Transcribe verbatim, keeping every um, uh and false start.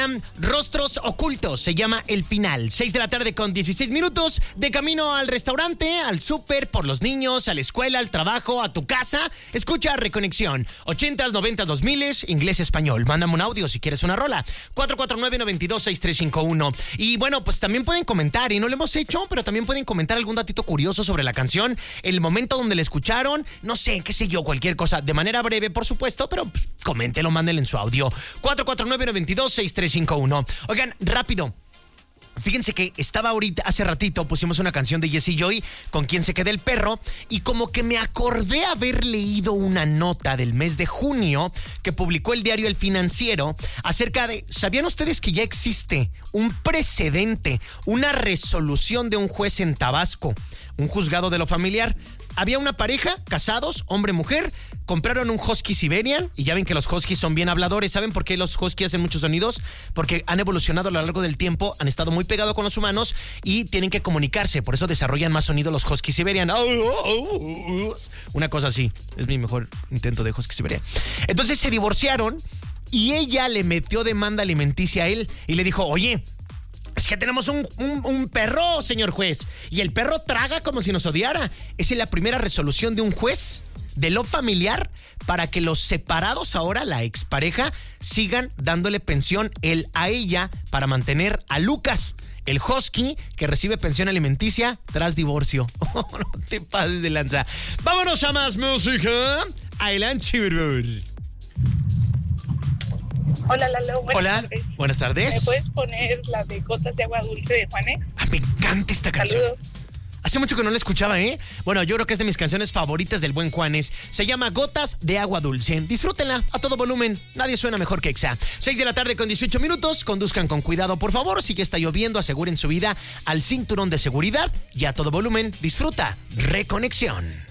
Oigan, Rostros Ocultos se llama el final. seis de la tarde con dieciséis minutos. De camino al restaurante, al súper, por los niños, a la escuela, al trabajo, a tu casa. Escucha Reconexión. ochentas, noventas, dos miles, inglés, español. Mándame un audio si quieres una rola. cuatro cuatro nueve, nueve dos, seis tres cinco uno. Y bueno, pues también pueden comentar, y no lo hemos hecho, pero también pueden comentar algún datito curioso sobre la canción, el momento donde la escucharon, no sé, qué sé yo, cualquier cosa. De manera breve, por supuesto, pero pues, coméntelo, mándenlo en su audio. cuatro cuatro nueve, nueve dos, seis tres cinco uno. Oigan, rápido. Fíjense que estaba ahorita, hace ratito, pusimos una canción de Jessie Joy, Con quién se queda el perro, y como que me acordé haber leído una nota del mes de junio que publicó el diario El Financiero acerca de, ¿sabían ustedes que ya existe un precedente, una resolución de un juez en Tabasco, un juzgado de lo familiar? Había una pareja, casados, hombre-mujer, compraron un husky Siberian, y ya ven que los huskies son bien habladores. ¿Saben por qué los huskies hacen muchos sonidos? Porque han evolucionado a lo largo del tiempo, han estado muy pegados con los humanos y tienen que comunicarse, por eso desarrollan más sonido los husky Siberian. Una cosa así, es mi mejor intento de husky Siberian. Entonces se divorciaron y ella le metió demanda alimenticia a él y le dijo, oye, es que tenemos un, un, un perro, señor juez, y el perro traga como si nos odiara. Esa es la primera resolución de un juez de lo familiar para que los separados ahora, la expareja, sigan dándole pensión él a ella para mantener a Lucas, el husky que recibe pensión alimenticia tras divorcio. Oh, no te pases de lanza. Vámonos a más música. Adelante. Hola, Lalo. Buenas Hola, tardes. buenas tardes. ¿Me puedes poner la de Gotas de Agua Dulce de Juanes? Ah, me encanta esta canción. Saludos. Hace mucho que no la escuchaba, ¿eh? Bueno, yo creo que es de mis canciones favoritas del buen Juanes. Se llama Gotas de Agua Dulce. Disfrútenla a todo volumen. Nadie suena mejor que Exa. seis de la tarde con dieciocho minutos. Conduzcan con cuidado, por favor. Si ya está lloviendo, aseguren su vida al cinturón de seguridad. Y a todo volumen, disfruta Reconexión.